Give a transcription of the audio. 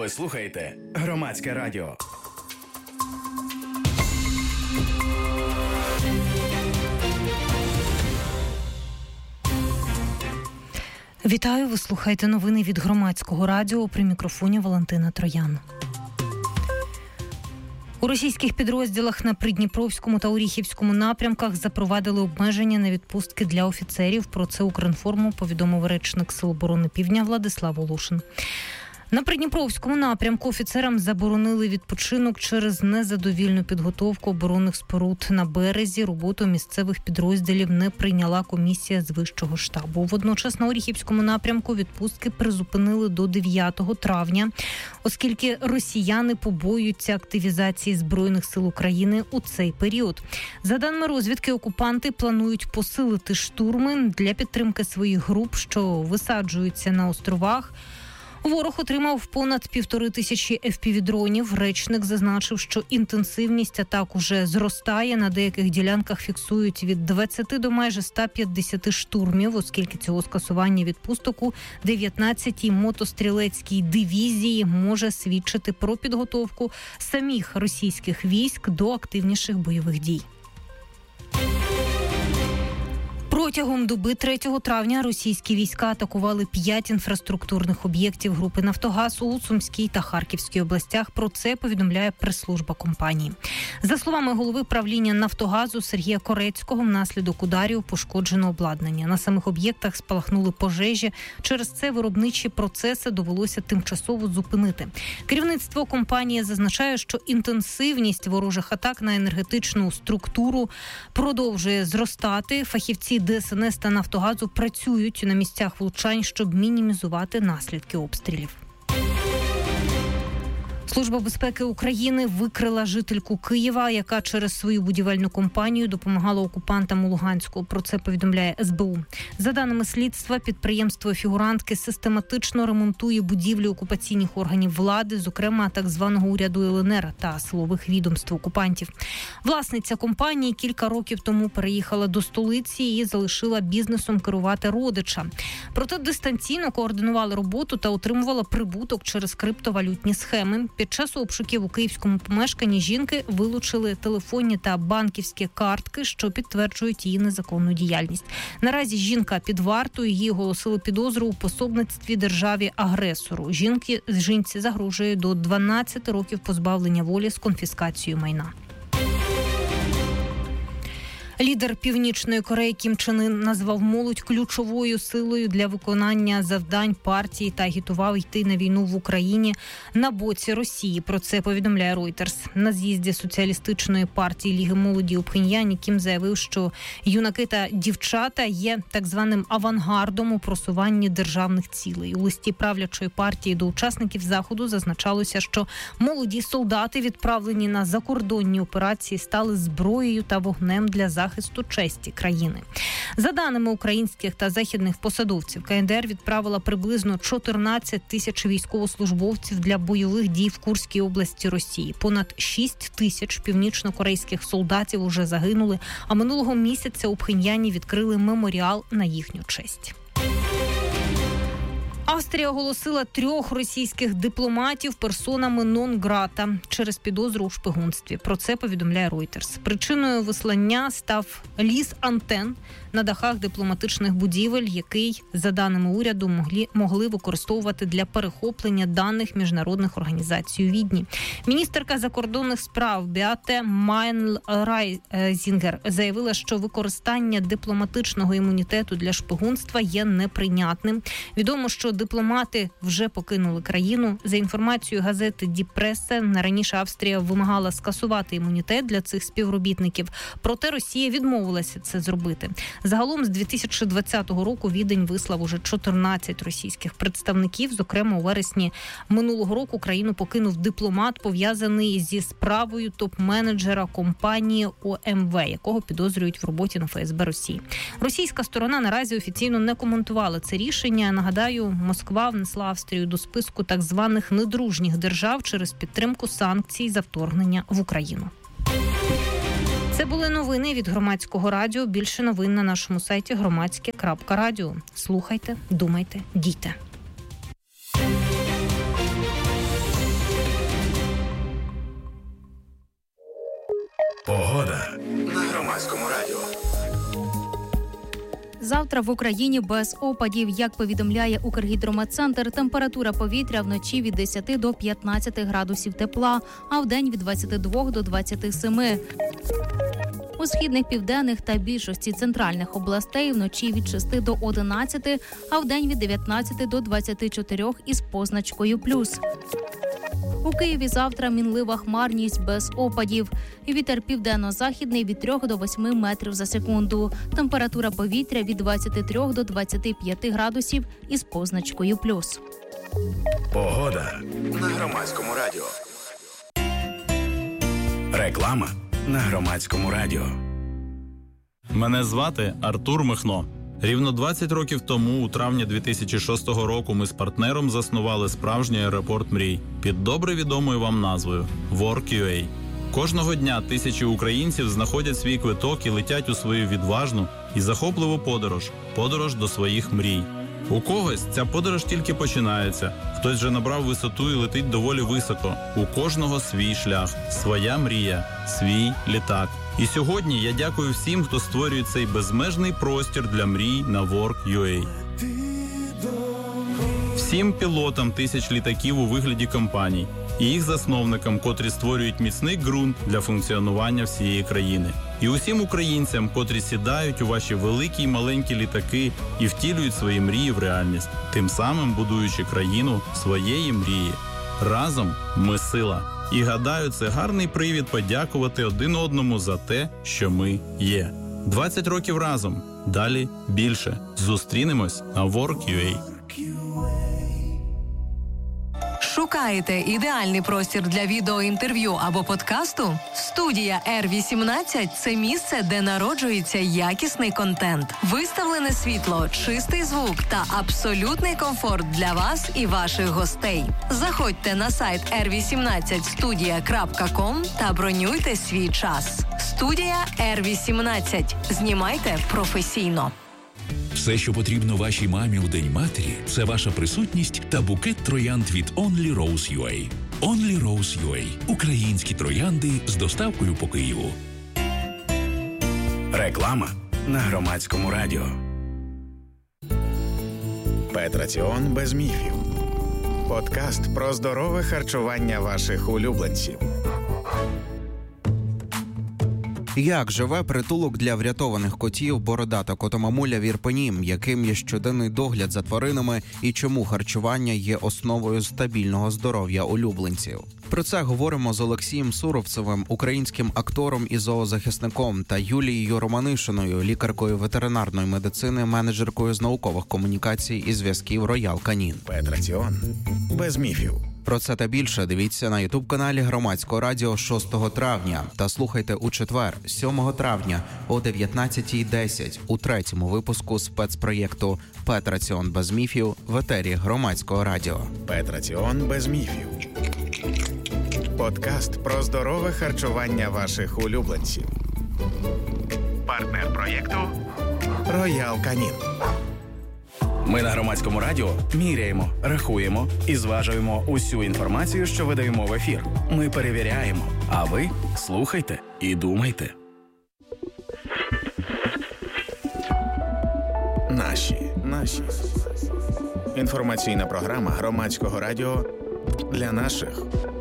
Ви слухаєте Громадське радіо. Вітаю, ви слухаєте новини від Громадського радіо, при мікрофоні Валентина Троян. У російських підрозділах на Придніпровському та Оріхівському напрямках запровадили обмеження на відпустки для офіцерів. Про це Укрінформу повідомив речник Сил оборони Півдня Владислав Волошин. На Придніпровському напрямку офіцерам заборонили відпочинок через незадовільну підготовку оборонних споруд на березі. Роботу місцевих підрозділів не прийняла комісія з вищого штабу. Водночас на Оріхівському напрямку відпустки призупинили до 9 травня, оскільки росіяни побоюються активізації Збройних сил України у цей період. За даними розвідки, окупанти планують посилити штурми для підтримки своїх груп, що висаджуються на островах. Ворог отримав понад 1500 FPV-дронів. Речник зазначив, що інтенсивність атак уже зростає. На деяких ділянках фіксують від 20 до майже 150 штурмів, оскільки цього скасування відпусток у 19-й мотострілецькій дивізії може свідчити про підготовку самих російських військ до активніших бойових дій. Протягом доби 3 травня російські війська атакували 5 інфраструктурних об'єктів групи «Нафтогаз» у Сумській та Харківській областях. Про це повідомляє прес-служба компанії. За словами голови правління «Нафтогазу» Сергія Корецького, внаслідок ударів пошкоджено обладнання. На самих об'єктах спалахнули пожежі. Через це виробничі процеси довелося тимчасово зупинити. Керівництво компанії зазначає, що інтенсивність ворожих атак на енергетичну структуру продовжує зростати. Фахівці ДСНС та «Нафтогазу» працюють на місцях влучань, щоб мінімізувати наслідки обстрілів. Служба безпеки України викрила жительку Києва, яка через свою будівельну компанію допомагала окупантам у Луганську. Про це повідомляє СБУ. За даними слідства, підприємство фігурантки систематично ремонтує будівлі окупаційних органів влади, зокрема так званого уряду ЛНР та силових відомств окупантів. Власниця компанії кілька років тому переїхала до столиці і залишила бізнесом керувати родича. Проте дистанційно координувала роботу та отримувала прибуток через криптовалютні схеми. Під час обшуків у київському помешканні жінки вилучили телефонні та банківські картки, що підтверджують її незаконну діяльність. Наразі жінка під вартою, їй оголосили підозру у пособництві державі-агресору. Жінці загрожує до 12 років позбавлення волі з конфіскацією майна. Лідер Північної Кореї Кім Чен Ін назвав молодь ключовою силою для виконання завдань партії та агітував йти на війну в Україні на боці Росії. Про це повідомляє Reuters. На з'їзді соціалістичної партії Ліги молоді у Пхеньяні Кім заявив, що юнаки та дівчата є так званим авангардом у просуванні державних цілей. У листі правлячої партії до учасників заходу зазначалося, що молоді солдати, відправлені на закордонні операції, стали зброєю та вогнем для захисту честі країни. За даними українських та західних посадовців, КНДР відправила приблизно 14 тисяч військовослужбовців для бойових дій в Курській області Росії. Понад 6 тисяч північно-корейських солдатів уже загинули, а минулого місяця у Пхеньяні відкрили меморіал на їхню честь. Австрія оголосила 3 російських дипломатів персонами нон-грата через підозру у шпигунстві. Про це повідомляє Reuters. Причиною вислання став ліс антен на дахах дипломатичних будівель, який, за даними уряду, могли використовувати для перехоплення даних міжнародних організацій у Відні. Міністерка закордонних справ Беате Майнл-Райзінгер заявила, що використання дипломатичного імунітету для шпигунства є неприйнятним. Відомо, що дипломати вже покинули країну. За інформацією газети Die Presse, раніше Австрія вимагала скасувати імунітет для цих співробітників, проте Росія відмовилася це зробити. Загалом з 2020 року Відень вислав уже 14 російських представників. Зокрема, у вересні минулого року країну покинув дипломат, пов'язаний зі справою топ-менеджера компанії ОМВ, якого підозрюють в роботі на ФСБ Росії. Російська сторона наразі офіційно не коментувала це рішення. Нагадаю, Москва внесла Австрію до списку так званих недружніх держав через підтримку санкцій за вторгнення в Україну. Це були новини від Громадського радіо. Більше новин на нашому сайті громадське.радіо. Слухайте, думайте, дійте. Громадському радіо. Завтра в Україні без опадів. Як повідомляє Укргідрометцентр, температура повітря вночі від 10 до 15 градусів тепла, а вдень від 22 до 27. У східних, південних та більшості центральних областей вночі від 6 до 11, а вдень від 19 до 24 із позначкою «плюс». У Києві завтра мінлива хмарність без опадів. Вітер південно-західний від 3 до 8 метрів за секунду. Температура повітря від 23 до 25 градусів із позначкою «плюс». Погода на Громадському радіо. Реклама на Громадському радіо. Мене звати Артур Михно. Рівно 20 років тому, у травні 2006 року, ми з партнером заснували справжній аеропорт мрій під добре відомою вам назвою Work.ua. Кожного дня тисячі українців знаходять свій квиток і летять у свою відважну і захопливу подорож до своїх мрій. У когось ця подорож тільки починається, хтось вже набрав висоту і летить доволі високо. У кожного свій шлях, своя мрія, свій літак. І сьогодні я дякую всім, хто створює цей безмежний простір для мрій на Work.ua. Всім пілотам тисяч літаків у вигляді компаній і їх засновникам, котрі створюють міцний ґрунт для функціонування всієї країни. І усім українцям, котрі сідають у ваші великі й маленькі літаки і втілюють свої мрії в реальність, тим самим будуючи країну своєї мрії. Разом ми сила. І гадаю, це гарний привід подякувати один одному за те, що ми є. 20 років разом. Далі більше. Зустрінемось на Work.ua. Шукаєте ідеальний простір для відеоінтерв'ю або подкасту? Студія R18 – це місце, де народжується якісний контент. Виставлене світло, чистий звук та абсолютний комфорт для вас і ваших гостей. Заходьте на сайт r18studia.com та бронюйте свій час. Студія R18. Знімайте професійно. Все, що потрібно вашій мамі у День матері, це ваша присутність та букет троянд від Only Rose.ua. Only Rose.ua – українські троянди з доставкою по Києву. Реклама на Громадському радіо. Петраціон без міфів. Подкаст про здорове харчування ваших улюбленців. Як живе притулок для врятованих котів «Бородата котомамуля» в Ірпені, яким є щоденний догляд за тваринами і чому харчування є основою стабільного здоров'я улюбленців? Про це говоримо з Олексієм Суровцевим, українським актором і зоозахисником, та Юлією Романишиною, лікаркою ветеринарної медицини, менеджеркою з наукових комунікацій і зв'язків «Роял Канін». Петраціон без міфів. Про це та більше дивіться на ютуб-каналі Громадського радіо 6 травня та слухайте у четвер, 7 травня о 19:10 у третьому випуску спецпроєкту «Петраціон без міфів» в етері Громадського радіо. Петраціон без міфів. Подкаст про здорове харчування ваших улюбленців. Партнер проєкту «Роял Канін». Ми на Громадському радіо міряємо, рахуємо і зважуємо усю інформацію, що видаємо в ефір. Ми перевіряємо, а ви слухайте і думайте. Наші. Інформаційна програма Громадського радіо для наших.